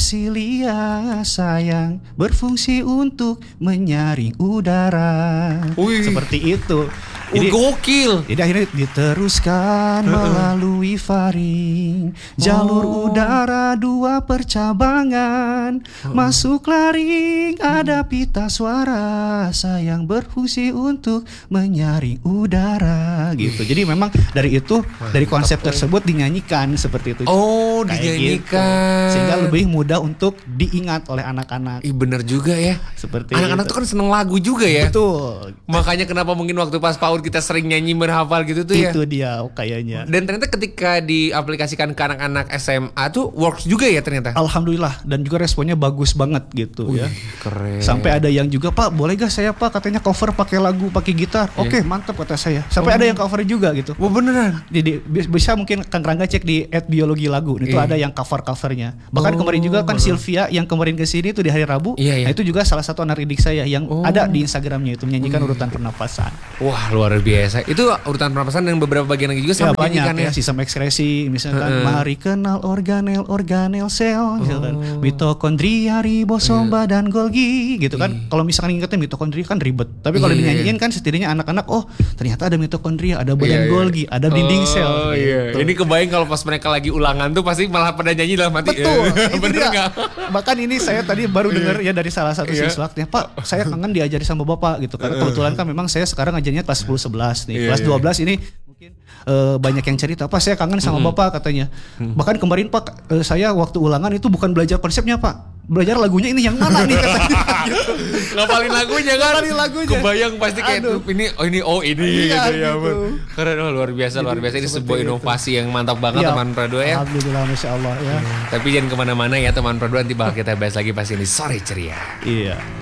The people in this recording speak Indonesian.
silia sayang berfungsi untuk menyaring udara. Wih. Seperti itu. Jadi, gokil. Jadi akhirnya diteruskan melalui faring, jalur udara dua percabangan, masuk laring ada pita suara sayang berfungsi untuk menyaring udara gitu. Jadi memang dari itu dari konsep tersebut dinyanyikan seperti itu. Oh, Kayak dinyanyikan. gitu. Sehingga lebih mudah untuk diingat oleh anak-anak. Ih, bener juga ya. Seperti Anak-anak itu. tuh kan seneng lagu juga ya. Betul. Makanya kenapa mungkin waktu pas PAUD kita sering nyanyi menghafal gitu tuh ya. Itu dia kayaknya. Dan ternyata ketika diaplikasikan ke anak-anak SMA tuh works juga ya ternyata. Alhamdulillah, dan juga responnya bagus banget gitu ya. Keren. Sampai ada yang juga, Pak boleh gak saya Pak katanya cover pakai lagu pakai gitar. Oke, mantap kata saya. Sampai ada yang cover juga gitu. Wah, beneran. Jadi bisa mungkin Kang Rangga cek di @biologi lagu itu ada yang covernya. Bahkan kemarin juga kan Sylvia yang kemarin kesini tuh di hari Rabu. Iya, iya. Nah, itu juga salah satu anak didik saya yang ada di Instagramnya itu menyanyikan urutan pernapasan. Wah, luar biasa. Itu urutan pernapasan dan beberapa bagian lagi juga Ya sama banyak penyanyikan ya, sistem ekskresi misalkan mari kenal organel sel misalkan mitokondria, ribosom, dan Golgi gitu kan. Kalau misalkan ingetnya mitokondria kan ribet. Tapi kalau dinyanyiin kan setidaknya anak-anak ternyata ada mitokondria, ada badan Golgi, ada dinding sel. Oh iya. Gitu. Ini kebayang kalau pas mereka lagi ulangan tuh pasti malah pada nyanyi dalam hati. Betul, itu Bener dia. nggak? Bahkan ini saya tadi baru dengar ya dari salah satu siswa, Pak, saya kangen diajari sama Bapak gitu. Karena kebetulan kan memang saya sekarang ngajarnya kelas 10-11 nih. Kelas 12 ini mungkin banyak yang cerita, Pak saya kangen sama Bapak katanya. Bahkan kemarin Pak saya waktu ulangan itu bukan belajar konsepnya Pak, belajar lagunya ini yang mana nih katanya. Gitu. Ngapalin lagunya kan? Ngapalin lagunya. Kebayang pasti kayak Aduh. ini gitu Iya, gitu ya. gitu. Keren, luar biasa. Ini seperti sebuah itu. inovasi yang mantap banget Ya, teman Pradua ya. Alhamdulillah, Masya Allah ya. Tapi jangan kemana-mana ya teman Pradua, nanti bakal kita bahas lagi pas ini Sore Ceria. Iya.